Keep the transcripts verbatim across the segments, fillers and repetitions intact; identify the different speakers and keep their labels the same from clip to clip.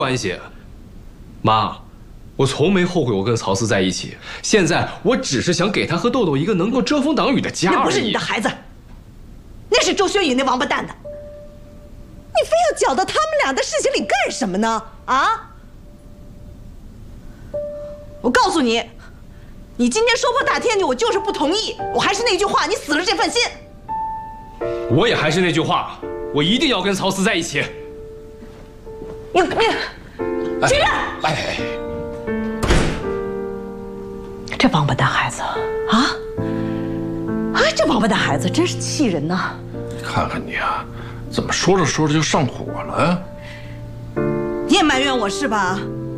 Speaker 1: 关系。妈，我从没后悔我跟曹思在一起。现在我只是想给他和豆豆一个能够遮风挡雨的家而已。
Speaker 2: 那不是你的孩子，那是周轩宇那王八蛋的。你非要搅到他们俩的事情里干什么呢？啊！我告诉你，你今天说破大天去，我就是不同意。我还是那句话，你死了这份心。
Speaker 1: 我也还是那句话，我一定要跟曹思在一起。
Speaker 2: 你你。 去人！
Speaker 3: 哎，
Speaker 2: 这王八蛋孩子啊！哎，这王八蛋孩子真是气人呐！
Speaker 3: 你看看你啊，怎么说着说着就上火了呀？
Speaker 2: 你也埋怨我是吧？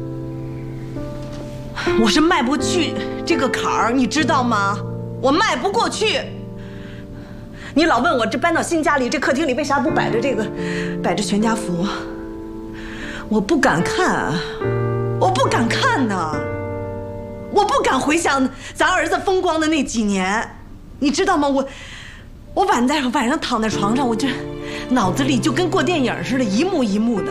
Speaker 2: 我是迈不去这个坎儿，你知道吗？我迈不过去。你老问我这搬到新家里，这客厅里为啥不摆着这个，摆着全家福？ 我不敢看，我不敢看呐，我不敢回想咱儿子风光的那几年，你知道吗？我，我晚在晚上躺在床上，我这脑子里就跟过电影似的，一幕一幕的。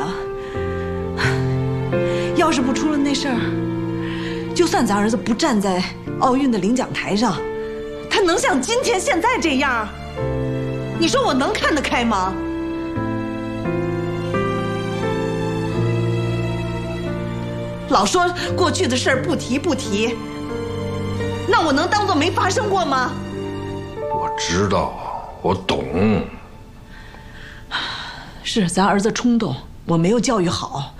Speaker 2: 要是不出了那事儿，就算咱儿子不站在奥运的领奖台上，他能像今天现在这样？你说我能看得开吗？ 老说过去的事儿不提不提，那我能当做没发生过吗？
Speaker 3: 我知道，我懂。
Speaker 2: 是咱儿子冲动，我没有教育好。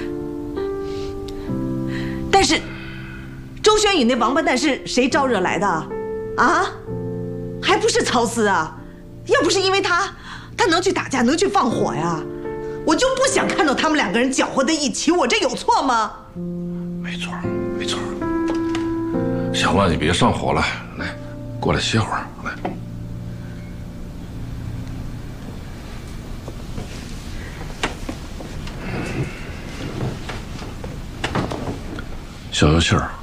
Speaker 2: 但是，周轩宇那王八蛋是谁招惹来的？啊？还不是曹思啊？要不是因为他，他能去打架，能去放火呀？ 我就不想看到他们两个人搅和在一起，我这有错吗？
Speaker 3: 没错，没错。行了，你别上火了，来，过来歇会儿，来。消消气儿。